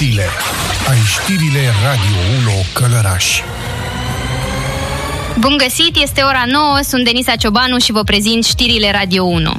zile ai știrile Radio 1 Călăraș. Bun găsit, este ora 9, sunt Denisa Ciobanu și vă prezint știrile Radio 1.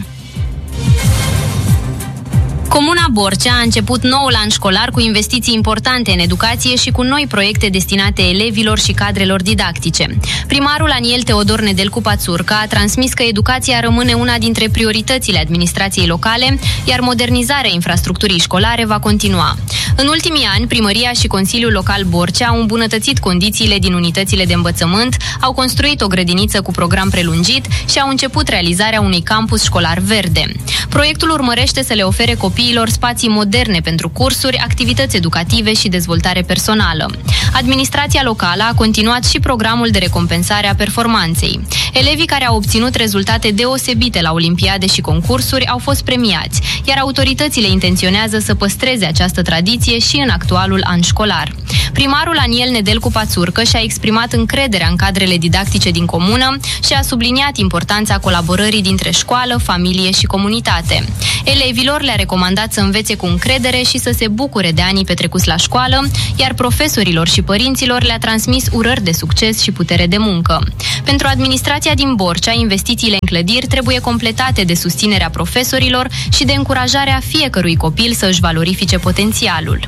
Comuna Borcea a început noul an școlar cu investiții importante în educație și cu noi proiecte destinate elevilor și cadrelor didactice. Primarul Aniel Teodor Nedelcu Pațurca a transmis că educația rămâne una dintre prioritățile administrației locale, iar modernizarea infrastructurii școlare va continua. În ultimii ani, Primăria și Consiliul Local Borcea au îmbunătățit condițiile din unitățile de învățământ, au construit o grădiniță cu program prelungit și au început realizarea unui campus școlar verde. Proiectul urmărește să le ofere copiilor spații moderne pentru cursuri, activități educative și dezvoltare personală. Administrația locală a continuat și programul de recompensare a performanței. Elevii care au obținut rezultate deosebite la olimpiade și concursuri au fost premiați, iar autoritățile intenționează să păstreze această tradiție și în actualul an școlar. Primarul Aniel Nedelcu Pațurcă și-a exprimat încrederea în cadrele didactice din comună și a subliniat importanța colaborării dintre școală, familie și comunitate. Elevilor le-a recomandat să învețe cu încredere și să se bucure de anii petrecuți la școală, iar profesorilor și părinților le-a transmis urări de succes și putere de muncă. Pentru administrația din Borcea, investițiile în clădiri trebuie completate de susținerea profesorilor și de încurajarea fiecărui copil să își valorifice potențialul.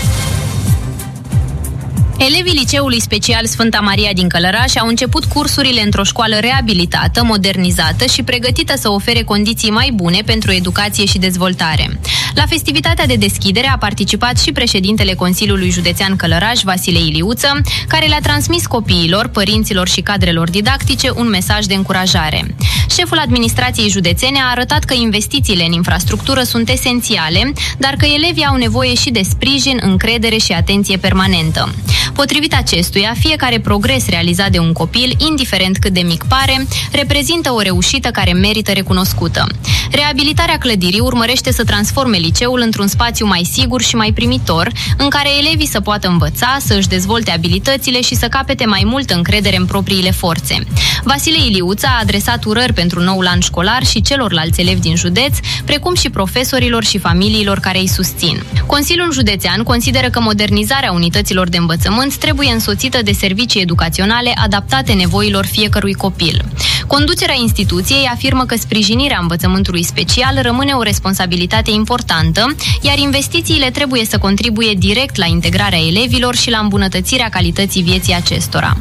Elevii Liceului Special Sfânta Maria din Călăraș au început cursurile într-o școală reabilitată, modernizată și pregătită să ofere condiții mai bune pentru educație și dezvoltare. La festivitatea de deschidere a participat și președintele Consiliului Județean Călăraș, Vasile Iliuță, care le-a transmis copiilor, părinților și cadrelor didactice un mesaj de încurajare. Șeful administrației județene a arătat că investițiile în infrastructură sunt esențiale, dar că elevii au nevoie și de sprijin, încredere și atenție permanentă. Potrivit acestuia, fiecare progres realizat de un copil, indiferent cât de mic pare, reprezintă o reușită care merită recunoscută. Reabilitarea clădirii urmărește să transforme liceul într-un spațiu mai sigur și mai primitor, în care elevii să poată învăța, să își dezvolte abilitățile și să capete mai multă încredere în propriile forțe. Vasile Iliuță a adresat urări pentru noul an școlar și celorlalți elevi din județ, precum și profesorilor și familiilor care îi susțin. Consiliul Județean consideră că modernizarea unităților de învățământ trebuie însoțită de servicii educaționale adaptate nevoilor fiecărui copil. Conducerea instituției afirmă că sprijinirea învățământului special rămâne o responsabilitate importantă, iar investițiile trebuie să contribuie direct la integrarea elevilor și la îmbunătățirea calității vieții acestora.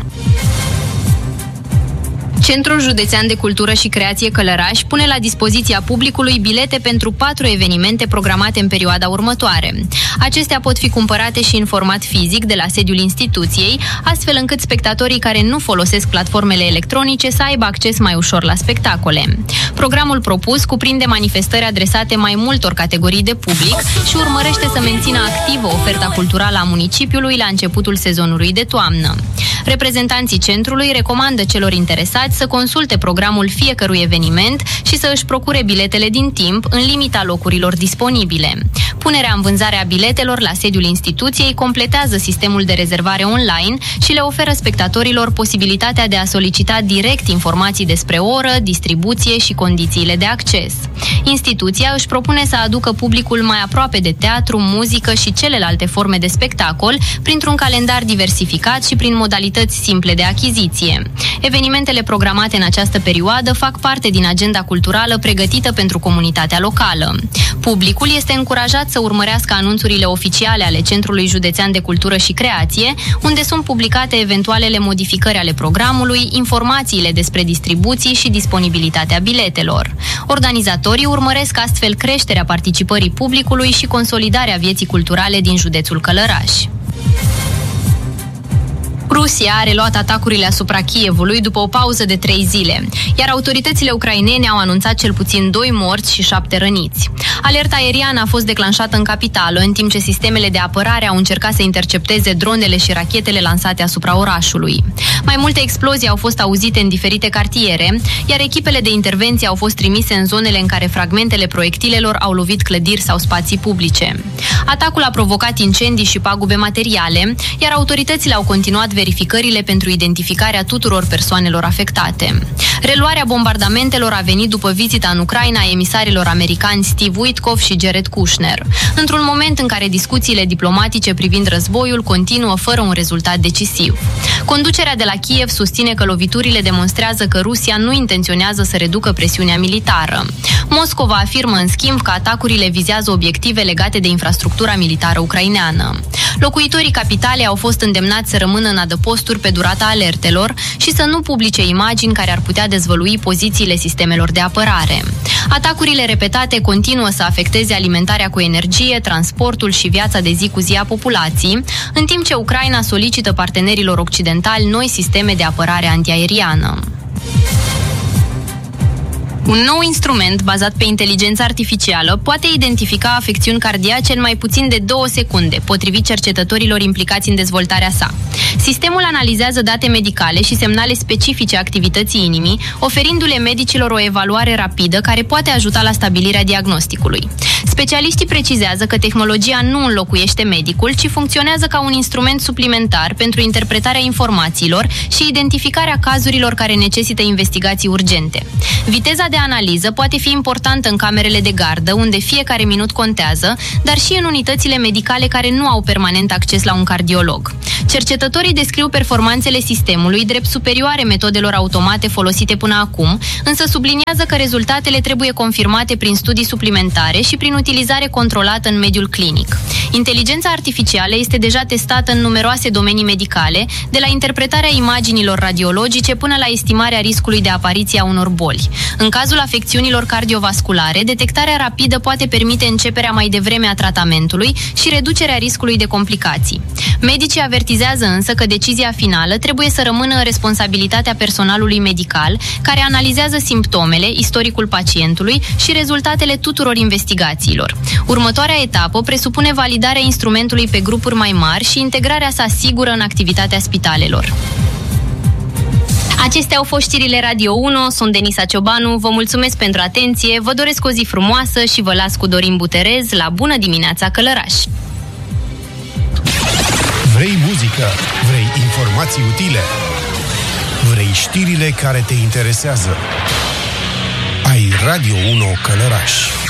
Centrul Județean de Cultură și Creație Călăraș pune la dispoziția publicului bilete pentru 4 evenimente programate în perioada următoare. Acestea pot fi cumpărate și în format fizic de la sediul instituției, astfel încât spectatorii care nu folosesc platformele electronice să aibă acces mai ușor la spectacole. Programul propus cuprinde manifestări adresate mai multor categorii de public și urmărește să mențină activă oferta culturală a municipiului la începutul sezonului de toamnă. Reprezentanții centrului recomandă celor interesați să consulte programul fiecărui eveniment și să își procure biletele din timp, în limita locurilor disponibile. Punerea în vânzare a biletelor la sediul instituției completează sistemul de rezervare online și le oferă spectatorilor posibilitatea de a solicita direct informații despre oră, distribuție și condițiile de acces. Instituția își propune să aducă publicul mai aproape de teatru, muzică și celelalte forme de spectacol printr-un calendar diversificat și prin modalități simple de achiziție. Evenimentele programate în această perioadă fac parte din agenda culturală pregătită pentru comunitatea locală. Publicul este încurajat să urmărească anunțurile oficiale ale Centrului Județean de Cultură și Creație, unde sunt publicate eventualele modificări ale programului, informațiile despre distribuții și disponibilitatea biletelor. Organizatorii urmăresc astfel creșterea participării publicului și consolidarea vieții culturale din județul Călăraș. Rusia a reluat atacurile asupra Kievului după o pauză de 3 zile, iar autoritățile ucrainene au anunțat cel puțin 2 morți și 7 răniți. Alerta aeriană a fost declanșată în capitală, în timp ce sistemele de apărare au încercat să intercepteze dronele și rachetele lansate asupra orașului. Mai multe explozii au fost auzite în diferite cartiere, iar echipele de intervenție au fost trimise în zonele în care fragmentele proiectilelor au lovit clădiri sau spații publice. Atacul a provocat incendii și pagube materiale, iar autoritățile au continuat verificarea verificările pentru identificarea tuturor persoanelor afectate. Reluarea bombardamentelor a venit după vizita în Ucraina a emisarilor americani Steve Witkoff și Jared Kushner, într-un moment în care discuțiile diplomatice privind războiul continuă fără un rezultat decisiv. Conducerea de la Kiev susține că loviturile demonstrează că Rusia nu intenționează să reducă presiunea militară. Moscova afirmă, în schimb, că atacurile vizează obiective legate de infrastructura militară ucraineană. Locuitorii capitalei au fost îndemnați să rămână în adăposturi pe durata alertelor și să nu publice imagini care ar putea dezvălui pozițiile sistemelor de apărare. Atacurile repetate continuă să afecteze alimentarea cu energie, transportul și viața de zi cu zi a populației, în timp ce Ucraina solicită partenerilor occidentali noi sisteme de apărare antiaeriană. Un nou instrument bazat pe inteligență artificială poate identifica afecțiuni cardiace în mai puțin de 2 secunde, potrivit cercetătorilor implicați în dezvoltarea sa. Sistemul analizează date medicale și semnale specifice activității inimii, oferindu-le medicilor o evaluare rapidă care poate ajuta la stabilirea diagnosticului. Specialiștii precizează că tehnologia nu înlocuiește medicul, ci funcționează ca un instrument suplimentar pentru interpretarea informațiilor și identificarea cazurilor care necesită investigații urgente. Viteza de analiză poate fi importantă în camerele de gardă, unde fiecare minut contează, dar și în unitățile medicale care nu au permanent acces la un cardiolog. Cercetătorii descriu performanțele sistemului drept superioare metodelor automate folosite până acum, însă subliniază că rezultatele trebuie confirmate prin studii suplimentare și prin utilizare controlată în mediul clinic. Inteligența artificială este deja testată în numeroase domenii medicale, de la interpretarea imaginilor radiologice până la estimarea riscului de apariție a unor boli. În cazul afecțiunilor cardiovasculare, detectarea rapidă poate permite începerea mai devreme a tratamentului și reducerea riscului de complicații. Medicii avertizează însă că decizia finală trebuie să rămână în responsabilitatea personalului medical, care analizează simptomele, istoricul pacientului și rezultatele tuturor investigațiilor. Următoarea etapă presupune validarea instrumentului pe grupuri mai mari și integrarea sa sigură în activitatea spitalelor. Acestea au fost știrile Radio 1, sunt Denisa Ciobanu, vă mulțumesc pentru atenție, vă doresc o zi frumoasă și vă las cu Dorin Buterez la Bună dimineața Călăraș! Vrei muzică? Vrei informații utile? Vrei știrile care te interesează? Ai Radio 1 Călăraș.